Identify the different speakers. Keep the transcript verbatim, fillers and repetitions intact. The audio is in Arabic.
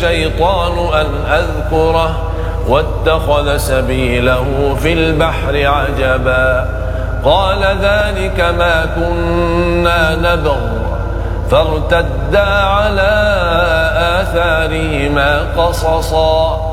Speaker 1: الشيطان أن أذكره واتخذ سبيله في البحر عجبا قال ذلك ما كنا نبغ فارتدا على آثارهما قصصا